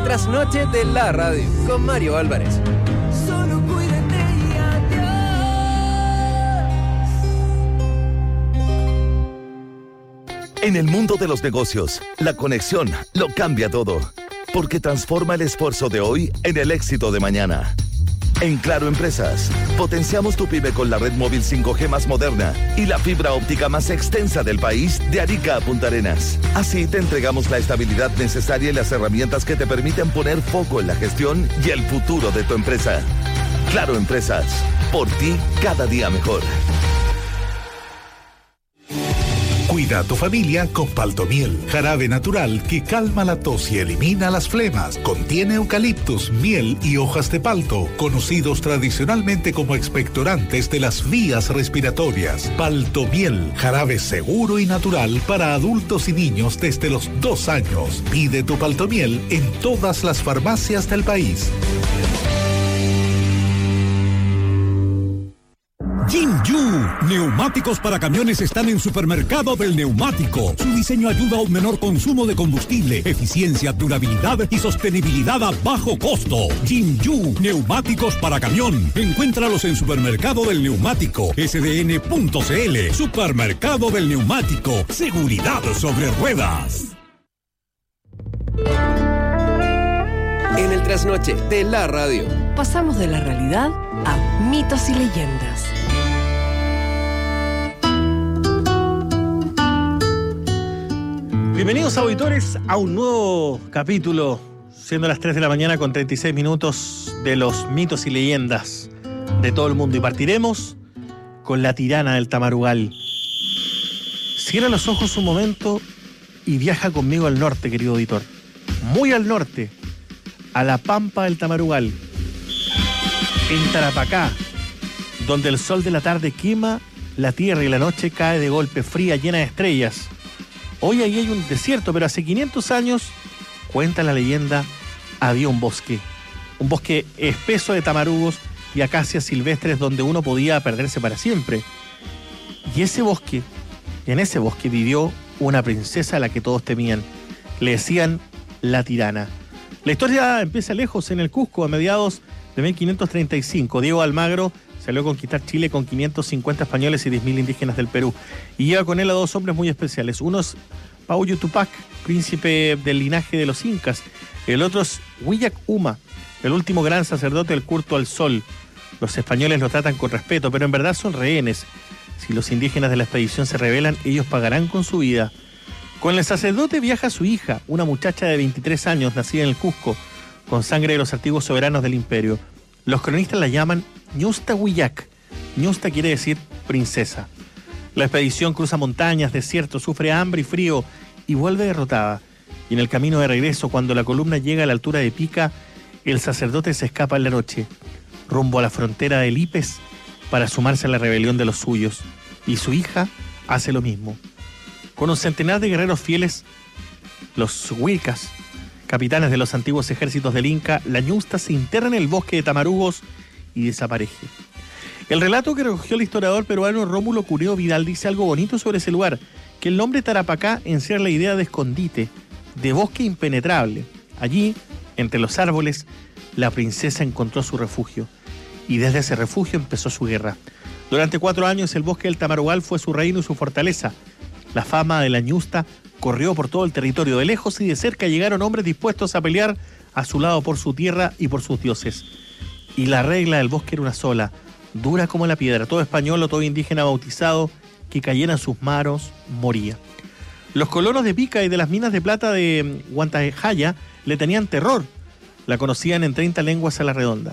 trasnoche de la radio con Mario Álvarez. Solo cuídate y adiós. En el mundo de los negocios, la conexión lo cambia todo, porque transforma el esfuerzo de hoy en el éxito de mañana. En Claro Empresas, potenciamos tu pyme con la red móvil 5G más moderna y la fibra óptica más extensa del país, de Arica a Punta Arenas. Así te entregamos la estabilidad necesaria y las herramientas que te permiten poner foco en la gestión y el futuro de tu empresa. Claro Empresas, por ti cada día mejor. Cuida a tu familia con Paltomiel, jarabe natural que calma la tos y elimina las flemas. Contiene eucaliptus, miel y hojas de palto, conocidos tradicionalmente como expectorantes de las vías respiratorias. Paltomiel, jarabe seguro y natural para adultos y niños desde los 2 años. Pide tu Paltomiel en todas las farmacias del país. Jinju, neumáticos para camiones están en Supermercado del Neumático. Su diseño ayuda a un menor consumo de combustible, eficiencia, durabilidad y sostenibilidad a bajo costo. Jinju, neumáticos para camión. Encuéntralos en Supermercado del Neumático, sdn.cl. Supermercado del Neumático, seguridad sobre ruedas. En el trasnoche de la radio. Pasamos de la realidad a mitos y leyendas. Bienvenidos, auditores, a un nuevo capítulo, siendo las 3 de la mañana con 36 minutos de los mitos y leyendas de todo el mundo. Y partiremos con la tirana del Tamarugal. Cierra los ojos un momento y viaja conmigo al norte, querido auditor. Muy al norte, a la pampa del Tamarugal. En Tarapacá, donde el sol de la tarde quema la tierra y la noche cae de golpe fría, llena de estrellas. Hoy ahí hay un desierto, pero hace 500 años, cuenta la leyenda, había un bosque espeso de tamarugos y acacias silvestres donde uno podía perderse para siempre. Y en ese bosque vivió una princesa a la que todos temían. Le decían la tirana. La historia empieza lejos, en el Cusco, a mediados de 1535. Diego Almagro salió a conquistar Chile con 550 españoles y 10.000 indígenas del Perú. Y lleva con él a 2 hombres muy especiales. Uno es Pauyo Tupac, príncipe del linaje de los incas. El otro es Huillac Uma, el último gran sacerdote del culto al sol. Los españoles lo tratan con respeto, pero en verdad son rehenes. Si los indígenas de la expedición se rebelan, ellos pagarán con su vida. Con el sacerdote viaja su hija, una muchacha de 23 años, nacida en el Cusco, con sangre de los antiguos soberanos del imperio. Los cronistas la llaman Ñusta Huillac. Ñusta quiere decir princesa. La expedición cruza montañas, desiertos, sufre hambre y frío y vuelve derrotada. Y en el camino de regreso, cuando la columna llega a la altura de Pica, el sacerdote se escapa en la noche, rumbo a la frontera de Lipes, para sumarse a la rebelión de los suyos. Y su hija hace lo mismo. Con un centenar de guerreros fieles, los huilcas, capitanes de los antiguos ejércitos del Inca, la Ñusta se interna en el bosque de tamarugos y desaparece. El relato que recogió el historiador peruano Rómulo Cureo Vidal dice algo bonito sobre ese lugar, que el nombre Tarapacá encierra la idea de escondite, de bosque impenetrable. Allí, entre los árboles, la princesa encontró su refugio, y desde ese refugio empezó su guerra. Durante 4 años el bosque del Tamarugal fue su reino y su fortaleza. La fama de la Ñusta corrió por todo el territorio. De lejos y de cerca llegaron hombres dispuestos a pelear a su lado por su tierra y por sus dioses. Y la regla del bosque era una sola, dura como la piedra. Todo español o todo indígena bautizado que cayera en sus manos moría. Los colonos de Pica y de las minas de plata de Huantajaya le tenían terror. La conocían en 30 lenguas a la redonda.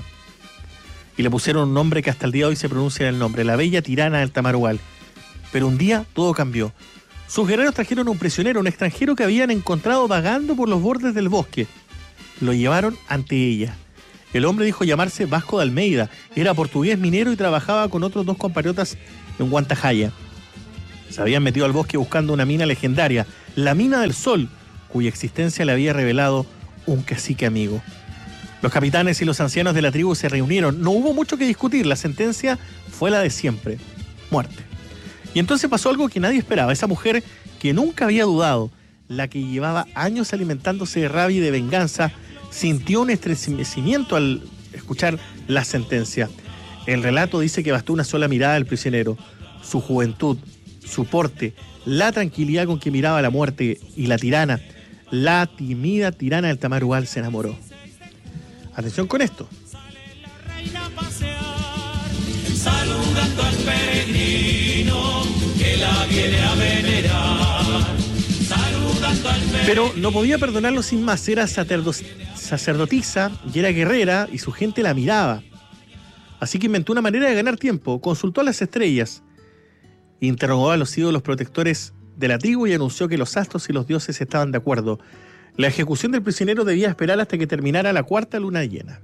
Y le pusieron un nombre que hasta el día de hoy se pronuncia el nombre, la bella tirana del Tamarugal. Pero un día todo cambió. Sus guerreros trajeron un prisionero, un extranjero que habían encontrado vagando por los bordes del bosque. Lo llevaron ante ella. El hombre dijo llamarse Vasco de Almeida, era portugués minero y trabajaba con otros 2 compatriotas en Huantajaya. Se habían metido al bosque buscando una mina legendaria, la Mina del Sol, cuya existencia le había revelado un cacique amigo. Los capitanes y los ancianos de la tribu se reunieron. No hubo mucho que discutir, la sentencia fue la de siempre: muerte. Y entonces pasó algo que nadie esperaba. Esa mujer que nunca había dudado, la que llevaba años alimentándose de rabia y de venganza, sintió un estremecimiento al escuchar la sentencia. El relato dice que bastó una sola mirada del prisionero, su juventud, su porte, la tranquilidad con que miraba la muerte y la tirana, la tímida tirana del Tamarugal se enamoró. Atención con esto. Saludando al peregrino que la viene a venerar. Saludando al peregrino. Pero no podía perdonarlo sin más. Era sacerdotisa y era guerrera y su gente la miraba. Así que inventó una manera de ganar tiempo. Consultó a las estrellas, interrogó a los ídolos protectores de la tribu y anunció que los astros y los dioses estaban de acuerdo. La ejecución del prisionero debía esperar hasta que terminara la cuarta luna llena.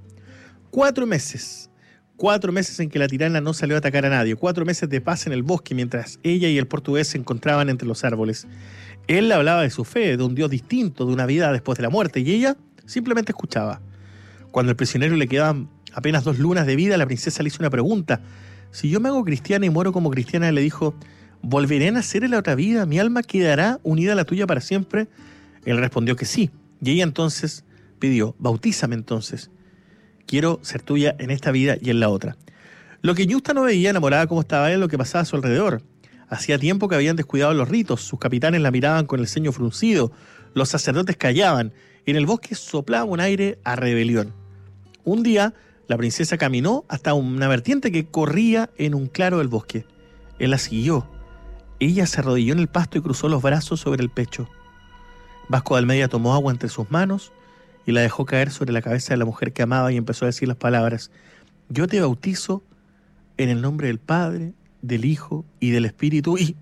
4 meses. 4 meses en que la tirana no salió a atacar a nadie. 4 meses de paz en el bosque mientras ella y el portugués se encontraban entre los árboles. Él le hablaba de su fe, de un Dios distinto, de una vida después de la muerte, y ella simplemente escuchaba. Cuando al prisionero le quedaban apenas 2 lunas de vida, la princesa le hizo una pregunta. Si yo me hago cristiana y muero como cristiana, le dijo, ¿volveré a nacer en la otra vida? ¿Mi alma quedará unida a la tuya para siempre? Él respondió que sí. Y ella entonces pidió, bautízame entonces. Quiero ser tuya en esta vida y en la otra. Lo que Ñusta no veía, enamorada como estaba él, lo que pasaba a su alrededor. Hacía tiempo que habían descuidado los ritos, sus capitanes la miraban con el ceño fruncido, los sacerdotes callaban, en el bosque soplaba un aire a rebelión. Un día, la princesa caminó hasta una vertiente que corría en un claro del bosque. Él la siguió. Ella se arrodilló en el pasto y cruzó los brazos sobre el pecho. Vasco de Almeida tomó agua entre sus manos y la dejó caer sobre la cabeza de la mujer que amaba y empezó a decir las palabras: yo te bautizo en el nombre del Padre, del Hijo y del Espíritu. Y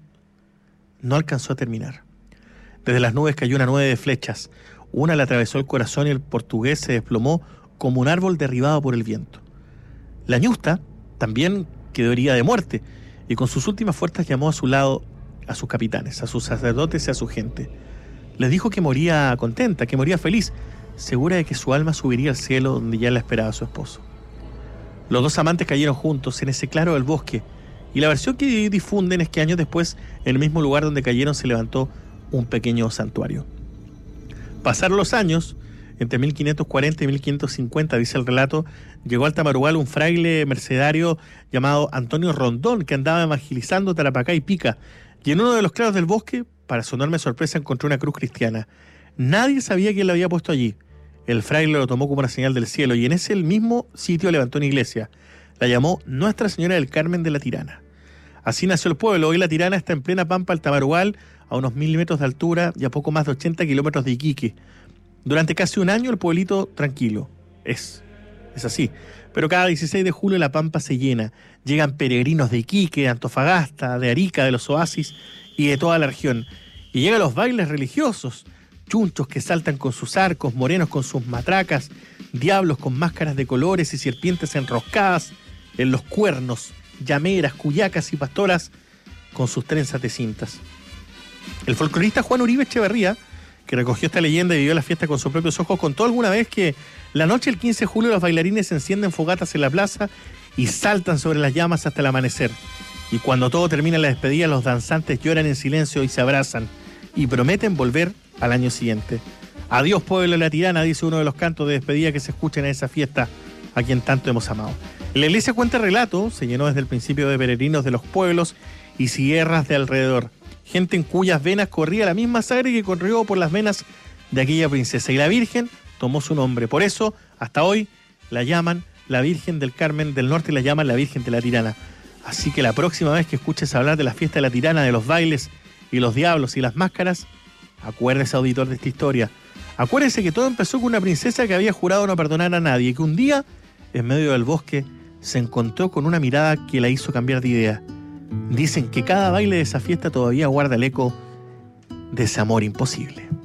no alcanzó a terminar. Desde las nubes cayó una nube de flechas. Una le atravesó el corazón y el portugués se desplomó como un árbol derribado por el viento. La Ñusta también quedó herida de muerte y con sus últimas fuerzas llamó a su lado a sus capitanes, a sus sacerdotes y a su gente. Les dijo que moría contenta, que moría feliz, segura de que su alma subiría al cielo donde ya la esperaba su esposo. Los 2 amantes cayeron juntos en ese claro del bosque, y la versión que difunden es que años después, en el mismo lugar donde cayeron, se levantó un pequeño santuario. Pasaron los años, entre 1540 y 1550, dice el relato, llegó al Tamarugal un fraile mercedario llamado Antonio Rondón, que andaba evangelizando Tarapacá y Pica, y en uno de los claros del bosque, para su enorme sorpresa, encontró una cruz cristiana. Nadie sabía quién la había puesto allí. El fraile lo tomó como una señal del cielo y en ese mismo sitio levantó una iglesia. La llamó Nuestra Señora del Carmen de la Tirana. Así nació el pueblo. Hoy la Tirana está en plena pampa del Tamarugal, a unos 1000 metros de altura y a poco más de 80 kilómetros de Iquique. Durante casi un año el pueblito tranquilo. Es así. Pero cada 16 de julio la pampa se llena. Llegan peregrinos de Iquique, de Antofagasta, de Arica, de los oasis y de toda la región. Y llegan los bailes religiosos. Chunchos que saltan con sus arcos, morenos con sus matracas, diablos con máscaras de colores y serpientes enroscadas en los cuernos, llameras, cuyacas y pastoras con sus trenzas de cintas. El folclorista Juan Uribe Echeverría, que recogió esta leyenda y vivió la fiesta con sus propios ojos, contó alguna vez que la noche del 15 de julio los bailarines encienden fogatas en la plaza y saltan sobre las llamas hasta el amanecer. Y cuando todo termina la despedida, los danzantes lloran en silencio y se abrazan y prometen volver al año siguiente. Adiós, pueblo de la Tirana, dice uno de los cantos de despedida que se escuchan en esa fiesta a quien tanto hemos amado. La iglesia cuenta el relato, se llenó desde el principio de peregrinos de los pueblos y sierras de alrededor. Gente en cuyas venas corría la misma sangre que corrió por las venas de aquella princesa. Y la Virgen tomó su nombre. Por eso, hasta hoy, la llaman la Virgen del Carmen del Norte y la llaman la Virgen de la Tirana. Así que la próxima vez que escuches hablar de la fiesta de la Tirana, de los bailes y los diablos y las máscaras, acuérdese, auditor, de esta historia. Acuérdese que todo empezó con una princesa que había jurado no perdonar a nadie y que un día, en medio del bosque, se encontró con una mirada que la hizo cambiar de idea. Dicen que cada baile de esa fiesta todavía guarda el eco de ese amor imposible.